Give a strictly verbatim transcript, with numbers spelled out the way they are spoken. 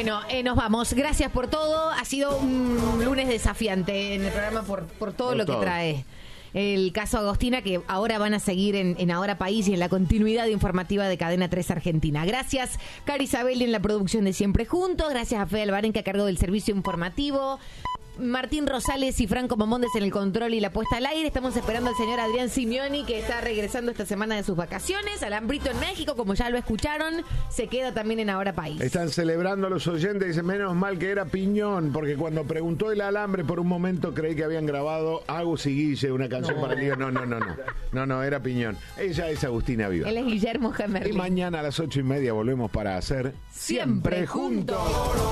Bueno, eh, nos vamos. Gracias por todo. Ha sido un lunes desafiante en el programa por, por todo por lo todo. que trae. El caso Agostina, que ahora van a seguir en, en Ahora País y en la continuidad informativa de Cadena tres Argentina. Gracias, Cari Isabelli en la producción de Siempre Juntos. Gracias a Fede Albarén, que a cargo del servicio informativo. Martín Rosales y Franco Mamondes en el control y la puesta al aire. Estamos esperando al señor Adrián Simeoni, que está regresando esta semana de sus vacaciones. Alambrito en México, como ya lo escucharon, se queda también en Ahora País. Están celebrando a los oyentes, dicen, menos mal que era Piñón, porque cuando preguntó el alambre, por un momento creí que habían grabado Agus y Guille, una canción No. para el día. No, no, no, no. No, no, era Piñón. Ella es Agustina Viva. Él es Guillermo Gemerli. Y mañana a las ocho y media volvemos para hacer Siempre Siempre Juntos.